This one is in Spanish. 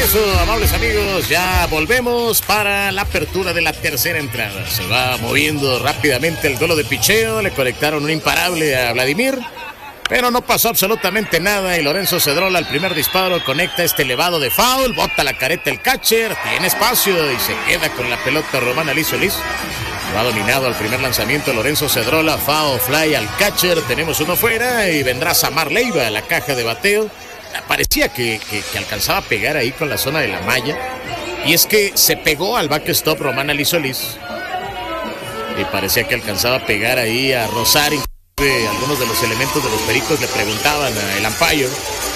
regreso, amables amigos. Ya volvemos para la apertura de la tercera entrada. Se va moviendo rápidamente el duelo de picheo. Le conectaron un imparable a Vladimir, pero no pasó absolutamente nada. Y Lorenzo Cedrola, al primer disparo, conecta este elevado de foul. Bota la careta el catcher. Tiene espacio y se queda con la pelota Román Alí Solís. Lo ha dominado al primer lanzamiento Lorenzo Cedrola. Foul fly al catcher. Tenemos uno fuera y vendrá Samar Leiva a la caja de bateo. Parecía que alcanzaba a pegar ahí con la zona de la malla. Y es que se pegó al backstop Román Alí Solís. Y parecía que alcanzaba a pegar ahí a rozar. Algunos de los elementos de los Pericos le preguntaban al umpire